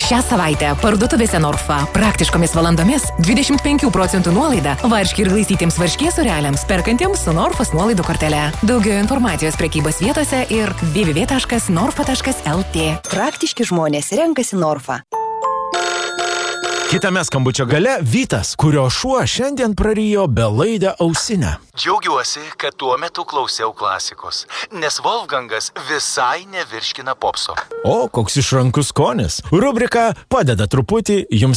Šią savaitę parduotuvėse Norfa praktiškomis valandomis 25% nuolaida varškė ir glaistytiems varškės sūreliams perkantiems su Norfos nuolaidų kortele. Daugiau informacijos prekybos vietose ir www.norfa.lt. Praktiški žmonės renkasi Norfa. Kitame skambučio gale Vytas, kurio šuo šiandien prarijo belaidę ausinę. Džiaugiuosi, kad tuo metu klausiau klasikos, nes Wolfgangas visai nevirškina popso. O, koks išrankus skonis. Rubrika padeda truputį jums